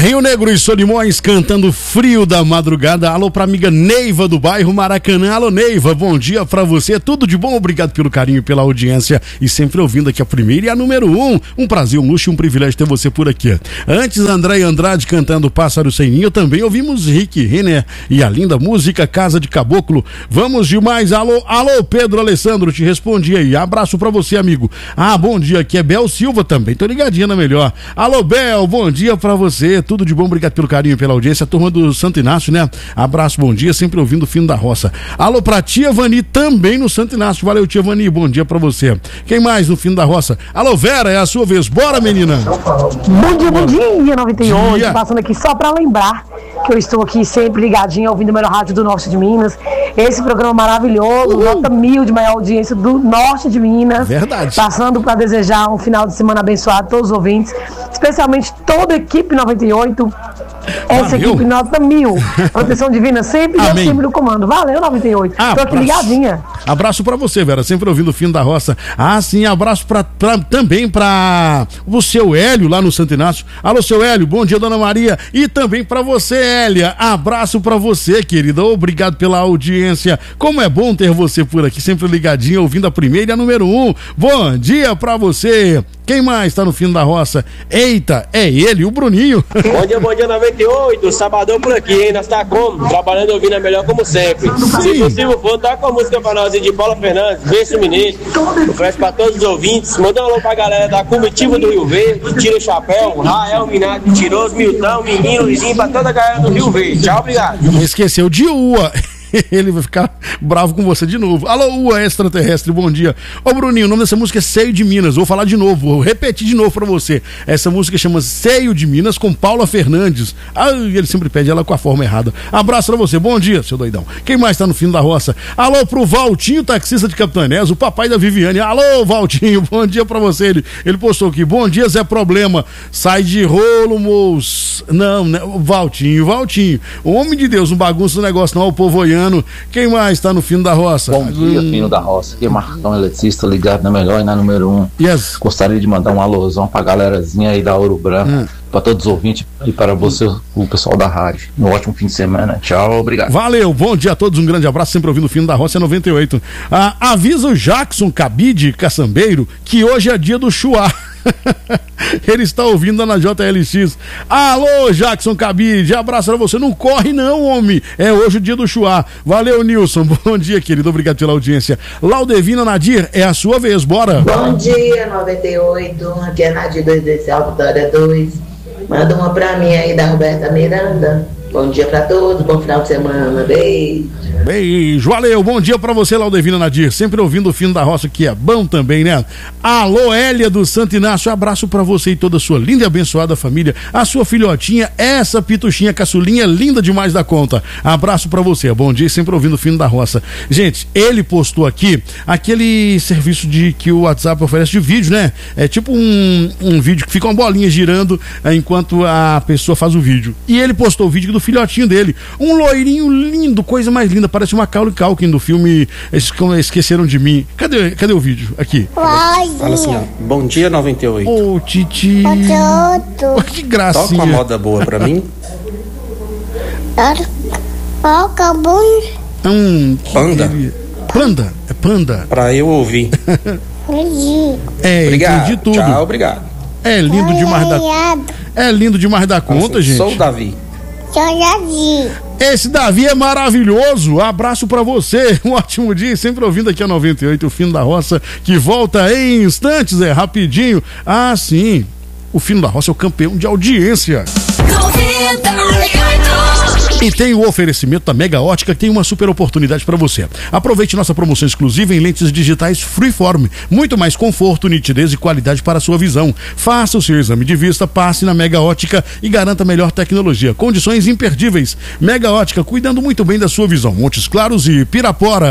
Rio Negro e Solimões cantando Frio da Madrugada. Alô pra amiga Neiva do bairro Maracanã. Alô Neiva, bom dia pra você, tudo de bom, obrigado pelo carinho e pela audiência e sempre ouvindo aqui a primeira e a número 1. Um prazer, um luxo e um privilégio ter você por aqui. Antes, André Andrade cantando Pássaro Sem Ninho, também ouvimos Rick Renner e a linda música Casa de Caboclo. Vamos demais, alô Pedro Alessandro, te respondi aí, abraço pra você, amigo. Bom dia, aqui é Bel Silva também, tô ligadinha na melhor. Alô Bel, bom dia pra você, tudo de bom, obrigado pelo carinho e pela audiência, a turma do Santo Inácio, né? Abraço, bom dia, sempre ouvindo o Fino da Roça. Alô pra tia Vani, também no Santo Inácio, valeu tia Vani, bom dia pra você. Quem mais no Fino da Roça? Alô Vera, é a sua vez, bora menina. Bom dia 98, passando aqui só pra lembrar que eu estou aqui sempre ligadinho, ouvindo o melhor rádio do Norte de Minas, esse programa maravilhoso, nota 1000 de maior audiência do Norte de Minas. Verdade. Passando para desejar um final de semana abençoado a todos os ouvintes, especialmente toda a equipe 98. Essa equipe nota 1000. Proteção divina sempre e sempre no comando. Valeu, 98. Tô aqui ligadinha. Abraço pra você, Vera, sempre ouvindo o Fino da Roça. Sim, abraço também pra o seu Hélio lá no Santo Inácio. Alô, seu Hélio, bom dia, dona Maria. E também pra você, Hélia. Abraço pra você, querida. Obrigado pela audiência. Como é bom ter você por aqui, sempre ligadinho, ouvindo a primeira e a número 1. Bom dia pra você. Quem mais tá no Fino da Roça? Eita, é ele, o Bruninho. Bom dia 98, sabadão por aqui, hein? Nós tá como? Trabalhando e ouvindo a melhor como sempre. Se possível for, tá com a música pra nós de Paula Fernandes, Vence o Mineiro. Oferece pra todos os ouvintes. Manda um alô pra galera da Comitiva do Rio Verde, Tira o Chapéu, Rael, Minado, Mentiroso, Milton, Menino, Luizinho, pra toda a galera do Rio Verde. Tchau, obrigado. Esqueceu de Ua. Ele vai ficar bravo com você de novo. Alô, Ua Extraterrestre, bom dia. Ô Bruninho, o nome dessa música é Seio de Minas. Vou falar de novo, vou repetir de novo pra você. Essa música chama Seio de Minas com Paula Fernandes. Ele sempre pede ela com a forma errada. Abraço pra você, bom dia, seu doidão. Quem mais tá no Fino da Roça? Alô pro Valtinho, taxista de Capitanés, o papai da Viviane. Alô, Valtinho, bom dia pra você. Ele postou aqui, bom dia, Zé Problema. Sai de rolo, moço. Não, né? Valtinho. O homem de Deus, não bagunça o negócio não, o povo olhando. Quem mais tá no Fino da Roça? Bom dia, Fino da Roça. Aqui é Marcão Eletricista, ligado na melhor e na número 1. Yes. Gostaria de mandar um alôzão pra galerazinha aí da Ouro Branco, pra todos os ouvintes e para você, o pessoal da rádio. Um ótimo fim de semana. Tchau, obrigado. Valeu, bom dia a todos, um grande abraço, sempre ouvindo o Fino da Roça 98. Avisa o Jackson Cabide, caçambeiro, que hoje é dia do chuá. Ele está ouvindo na JLX. Alô, Jackson Cabide, abraço pra você. Não corre não, homem. É hoje o dia do chuá. Valeu, Nilson. Bom dia, querido. Obrigado pela audiência. Laudevina Nadir, é a sua vez, bora. Bom dia, 98. Aqui é Nadir 2 desse Vitória 2. Manda uma pra mim aí da Roberta Miranda. Bom dia pra todos, bom final de semana. Beijo, valeu, bom dia pra você, Laudevina Nadir, sempre ouvindo o Fino da Roça, que é bom também, né? Alô, Hélia do Santo Inácio, abraço pra você e toda a sua linda e abençoada família, a sua filhotinha, essa pituchinha caçulinha linda demais da conta, abraço pra você, bom dia, sempre ouvindo o Fino da Roça. Gente, ele postou aqui aquele serviço que o WhatsApp oferece de vídeo, né? É tipo um vídeo que fica uma bolinha girando enquanto a pessoa faz o vídeo, e ele postou o vídeo do filhotinho dele, um loirinho lindo, coisa mais linda, parece uma Macaulay Culkin do filme Esqueceram de Mim. Cadê o vídeo? Aqui. Fala assim, ó. Bom dia, 98. Ô, Titi. Oh, que gracinha. Toca uma moda boa pra mim. Panda. Panda? É Panda. Pra eu ouvir. Obrigado. Entendi tudo. Tchau, obrigado. É lindo demais da conta, gente. Sou o Davi. Esse Davi é maravilhoso, abraço pra você, um ótimo dia, sempre ouvindo aqui a 98, o Fino da Roça, que volta em instantes, rapidinho. Sim, o Fino da Roça é o campeão de audiência. 98. E tem o oferecimento da Mega Ótica, que tem uma super oportunidade para você. Aproveite nossa promoção exclusiva em lentes digitais Freeform. Muito mais conforto, nitidez e qualidade para a sua visão. Faça o seu exame de vista, passe na Mega Ótica e garanta melhor tecnologia. Condições imperdíveis. Mega Ótica, cuidando muito bem da sua visão. Montes Claros e Pirapora.